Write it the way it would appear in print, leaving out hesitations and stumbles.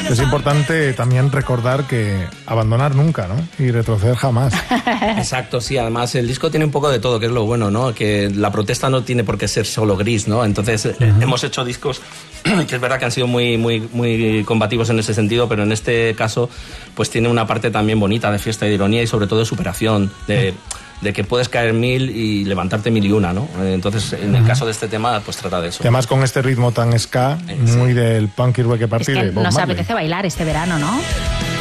Es importante también recordar que abandonar nunca, ¿no? Y retroceder jamás. Exacto, sí. Además, el disco tiene un poco de todo, que es lo bueno, ¿no? Que la protesta no tiene por qué ser solo gris, ¿no? Entonces, hemos hecho discos que es verdad que han sido muy combativos en ese sentido, pero en este caso, pues tiene una parte también bonita de fiesta y de ironía y sobre todo de superación, de que puedes caer 1000 y levantarte 1001, ¿no? Entonces, en el caso de este tema, pues trata de eso. Además, con este ritmo tan ska, muy del punk y rock que Es que nos apetece bailar este verano, ¿no?